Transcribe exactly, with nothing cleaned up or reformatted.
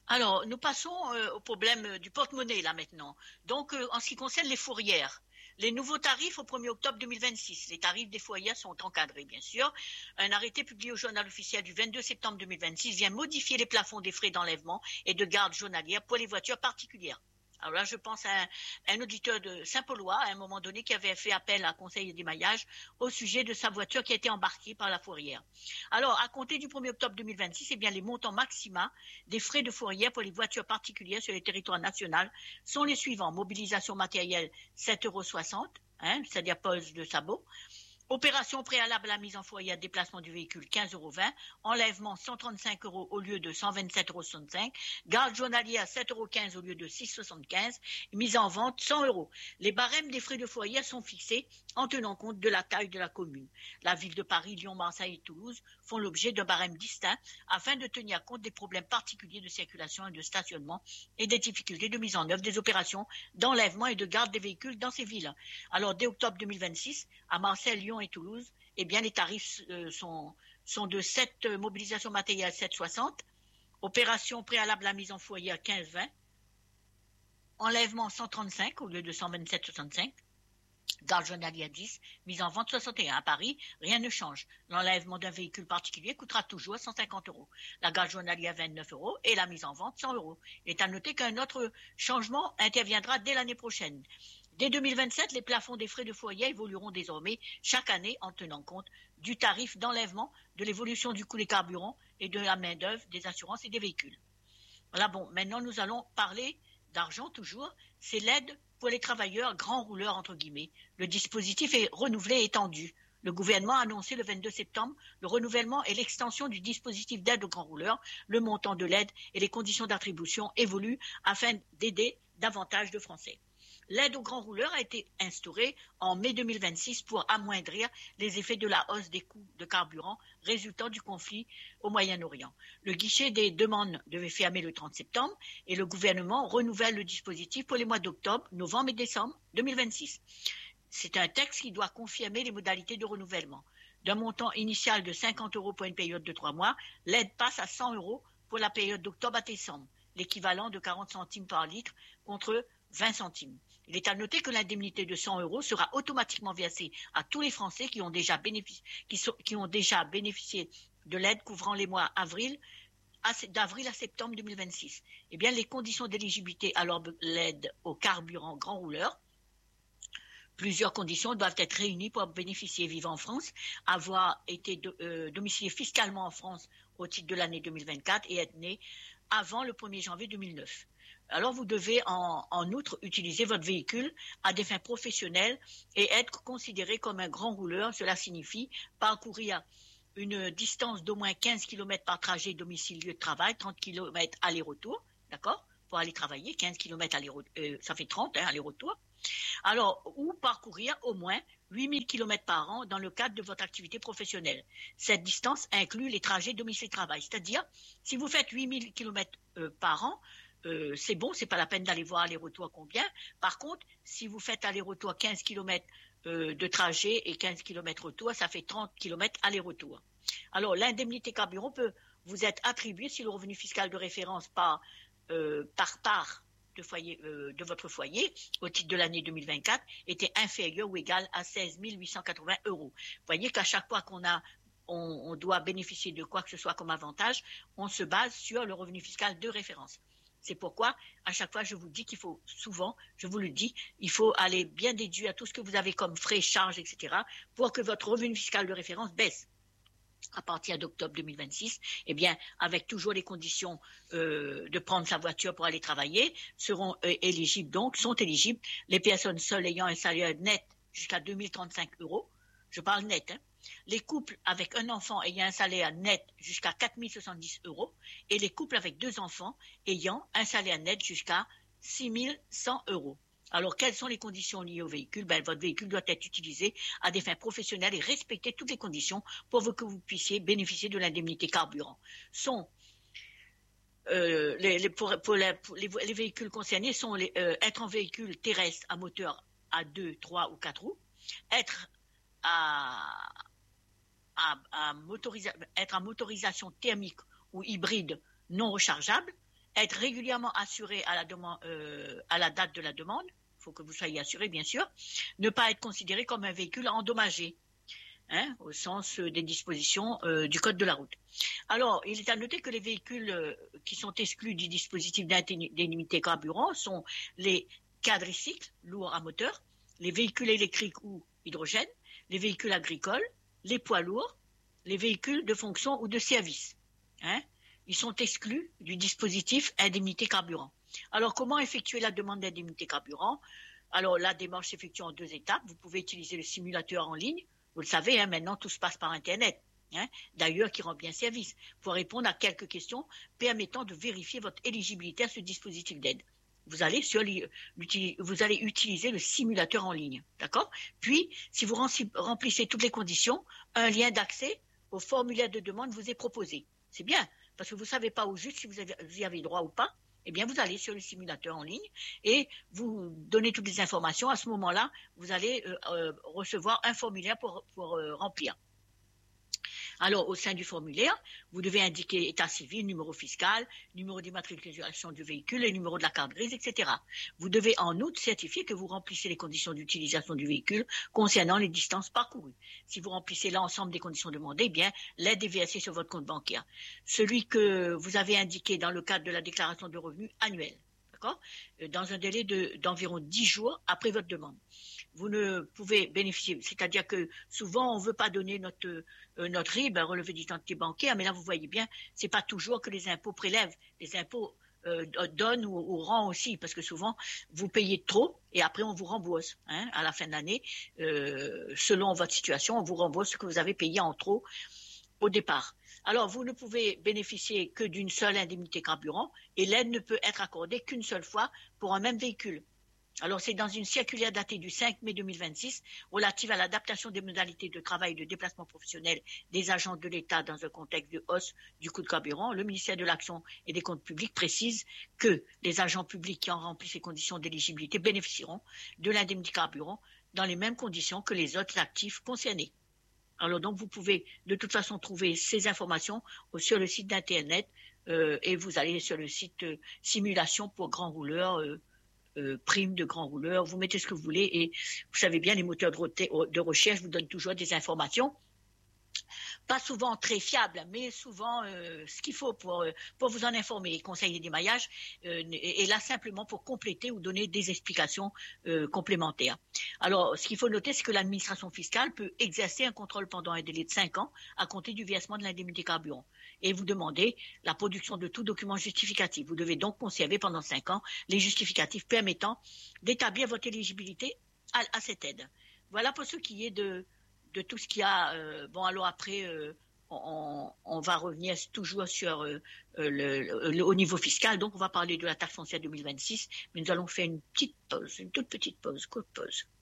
Alors, nous passons euh, au problème euh, du porte-monnaie là maintenant. Donc, euh, en ce qui concerne les fourrières, les nouveaux tarifs au premier octobre deux mille vingt-six. Les tarifs des fourrières sont encadrés, bien sûr. Un arrêté publié au journal officiel du vingt-deux septembre deux mille vingt-six vient modifier les plafonds des frais d'enlèvement et de garde journalière pour les voitures particulières. Alors là, je pense à un, un auditeur de Saint-Paulois, à un moment donné, qui avait fait appel à conseil d'émaillage au sujet de sa voiture qui a été embarquée par la fourrière. Alors, à compter du premier octobre deux mille vingt-six, eh bien, les montants maxima des frais de fourrière pour les voitures particulières sur le territoire national sont les suivants. Mobilisation matérielle, sept euros soixante, hein, c'est-à-dire pose de sabot. Opération préalable à la mise en fourrière, déplacement du véhicule, quinze euros vingt. Enlèvement, cent trente-cinq euros au lieu de cent vingt-sept euros soixante-cinq. Garde journalière, sept euros quinze au lieu de six euros soixante-quinze. Mise en vente, cent euros. Les barèmes des frais de fourrière sont fixés en tenant compte de la taille de la commune. La ville de Paris, Lyon, Marseille et Toulouse font l'objet d'un barème distinct afin de tenir compte des problèmes particuliers de circulation et de stationnement et des difficultés de mise en œuvre des opérations d'enlèvement et de garde des véhicules dans ces villes. Alors, dès octobre deux mille vingt-six, à Marseille, Lyon et Toulouse, eh bien, les tarifs euh, sont, sont de sept euh, mobilisations matérielles sept euros soixante, opération préalable à la mise en fourrière quinze euros vingt, enlèvement cent trente-cinq au lieu de cent vingt-sept euros soixante-cinq, garde journalière dix, mise en vente soixante et un. À Paris, rien ne change. L'enlèvement d'un véhicule particulier coûtera toujours cent cinquante euros. La garde journalière vingt-neuf euros et la mise en vente cent euros. Il est à noter qu'un autre changement interviendra dès l'année prochaine. Dès deux mille vingt-sept, les plafonds des frais de fourrière évolueront désormais chaque année en tenant compte du tarif d'enlèvement, de l'évolution du coût des carburants et de la main-d'œuvre, des assurances et des véhicules. Voilà, bon, maintenant nous allons parler d'argent toujours. C'est l'aide pour les travailleurs grands rouleurs, entre guillemets. Le dispositif est renouvelé et étendu. Le gouvernement a annoncé le vingt-deux septembre le renouvellement et l'extension du dispositif d'aide aux grands rouleurs. Le montant de l'aide et les conditions d'attribution évoluent afin d'aider davantage de Français. L'aide aux grands rouleurs a été instaurée en mai deux mille vingt-six pour amoindrir les effets de la hausse des coûts de carburant résultant du conflit au Moyen-Orient. Le guichet des demandes devait fermer le trente septembre et le gouvernement renouvelle le dispositif pour les mois d'octobre, novembre et décembre deux mille vingt-six. C'est un texte qui doit confirmer les modalités de renouvellement. D'un montant initial de cinquante euros pour une période de trois mois, l'aide passe à cent euros pour la période d'octobre à décembre, l'équivalent de quarante centimes par litre contre vingt centimes. Il est à noter que l'indemnité de cent euros sera automatiquement versée à tous les Français qui ont déjà bénéficié, qui sont, qui ont déjà bénéficié de l'aide couvrant les mois avril, à, d'avril à septembre deux mille vingt-six. Eh bien, les conditions d'éligibilité à l'aide au carburant grand rouleur, plusieurs conditions doivent être réunies pour bénéficier vivant en France, avoir été de, euh, domicilié fiscalement en France au titre de l'année deux mille vingt-quatre et être né avant le premier janvier deux mille neuf. Alors, vous devez en, en outre utiliser votre véhicule à des fins professionnelles et être considéré comme un grand rouleur. Cela signifie parcourir une distance d'au moins quinze kilomètres par trajet domicile-lieu de travail, trente kilomètres aller-retour, d'accord, pour aller travailler, quinze kilomètres aller-retour, euh, ça fait trente, hein, aller-retour. Alors, ou parcourir au moins huit mille kilomètres par an dans le cadre de votre activité professionnelle. Cette distance inclut les trajets domicile-travail, c'est-à-dire, si vous faites huit mille kilomètres euh, par an, Euh, c'est bon, c'est pas la peine d'aller voir aller-retour combien. Par contre, si vous faites aller-retour quinze kilomètres euh, de trajet et quinze kilomètres retour, ça fait trente kilomètres aller-retour. Alors, l'indemnité carburant peut vous être attribuée si le revenu fiscal de référence par, euh, par part de, foyer, euh, de votre foyer au titre de l'année deux mille vingt-quatre était inférieur ou égal à seize mille huit cent quatre-vingts euros. Vous voyez qu'à chaque fois qu'on a on, on doit bénéficier de quoi que ce soit comme avantage, on se base sur le revenu fiscal de référence. C'est pourquoi, à chaque fois, je vous dis qu'il faut souvent, je vous le dis, il faut aller bien déduire tout ce que vous avez comme frais, charges, et cetera, pour que votre revenu fiscal de référence baisse. À partir d'octobre deux mille vingt-six, eh bien, avec toujours les conditions euh, de prendre sa voiture pour aller travailler, seront euh, éligibles donc, sont éligibles les personnes seules ayant un salaire net jusqu'à deux mille trente-cinq euros. Je parle net, hein. Les couples avec un enfant ayant un salaire net jusqu'à quatre mille soixante-dix euros et les couples avec deux enfants ayant un salaire net jusqu'à six mille cent euros. Alors, quelles sont les conditions liées au véhicule? Ben, votre véhicule doit être utilisé à des fins professionnelles et respecter toutes les conditions pour que vous puissiez bénéficier de l'indemnité carburant. Sont euh, les, les, pour, pour, la, pour les, les véhicules concernés sont les, euh, être en véhicule terrestre à moteur à deux, trois ou quatre roues, être à À, à motorisa- être en motorisation thermique ou hybride non rechargeable, être régulièrement assuré à la, demande, euh, à la date de la demande, il faut que vous soyez assuré bien sûr, ne pas être considéré comme un véhicule endommagé, hein, au sens des dispositions euh, du code de la route. Alors, il est à noter que les véhicules euh, qui sont exclus du dispositif d'indemnité carburant sont les quadricycles lourds à moteur, les véhicules électriques ou hydrogène, les véhicules agricoles, les poids lourds, les véhicules de fonction ou de service. Hein, ils sont exclus du dispositif indemnité carburant. Alors, comment effectuer la demande d'indemnité carburant? Alors, la démarche s'effectue en deux étapes. Vous pouvez utiliser le simulateur en ligne. Vous le savez, hein, maintenant, tout se passe par Internet. Hein, d'ailleurs, qui rend bien service pour répondre à quelques questions permettant de vérifier votre éligibilité à ce dispositif d'aide. Vous allez, sur vous allez utiliser le simulateur en ligne. D'accord? Puis, si vous remplissez toutes les conditions, un lien d'accès au formulaire de demande vous est proposé. C'est bien, parce que vous ne savez pas au juste si vous, avez, vous y avez droit ou pas. Eh bien, vous allez sur le simulateur en ligne et vous donnez toutes les informations. À ce moment-là, vous allez euh, euh, recevoir un formulaire pour, pour euh, remplir. Alors, au sein du formulaire, vous devez indiquer état civil, numéro fiscal, numéro d'immatriculation du véhicule, le numéro de la carte grise, et cetera. Vous devez en outre certifier que vous remplissez les conditions d'utilisation du véhicule concernant les distances parcourues. Si vous remplissez l'ensemble des conditions demandées, eh bien, l'aide est versée sur votre compte bancaire. Celui que vous avez indiqué dans le cadre de la déclaration de revenus annuelle, d'accord, dans un délai de, d'environ dix jours après votre demande. Vous ne pouvez bénéficier, c'est-à-dire que souvent on ne veut pas donner notre, euh, notre R I B, un relevé d'identité bancaire, mais là vous voyez bien, c'est pas toujours que les impôts prélèvent, les impôts euh, donnent ou, ou rendent aussi, parce que souvent vous payez trop et après on vous rembourse, hein, à la fin de l'année, euh, selon votre situation, on vous rembourse ce que vous avez payé en trop au départ. Alors, vous ne pouvez bénéficier que d'une seule indemnité carburant et l'aide ne peut être accordée qu'une seule fois pour un même véhicule. Alors, c'est dans une circulaire datée du cinq mai deux mille vingt-six relative à l'adaptation des modalités de travail et de déplacement professionnel des agents de l'État dans un contexte de hausse du coût de carburant. Le ministère de l'Action et des Comptes publics précise que les agents publics qui ont rempli ces conditions d'éligibilité bénéficieront de l'indemnité carburant dans les mêmes conditions que les autres actifs concernés. Alors donc, vous pouvez de toute façon trouver ces informations sur le site d'Internet euh, et vous allez sur le site euh, simulation pour grands rouleurs, euh, euh, prime de grands rouleurs, vous mettez ce que vous voulez et vous savez bien, les moteurs de, de recherche vous donnent toujours des informations. Pas souvent très fiable, mais souvent euh, ce qu'il faut pour, pour vous en informer. Conseil d'émaillage euh, est là simplement pour compléter ou donner des explications euh, complémentaires. Alors, ce qu'il faut noter, c'est que l'administration fiscale peut exercer un contrôle pendant un délai de cinq ans à compter du versement de l'indemnité carburant. Et vous demandez la production de tout document justificatif. Vous devez donc conserver pendant cinq ans les justificatifs permettant d'établir votre éligibilité à, à cette aide. Voilà pour ce qui est de... de tout ce qu'il y a. Euh, bon, alors après, euh, on, on va revenir toujours sur euh, le, le, le, au niveau fiscal. Donc, on va parler de la taxe foncière deux mille vingt-six, mais nous allons faire une petite pause, une toute petite pause, courte pause.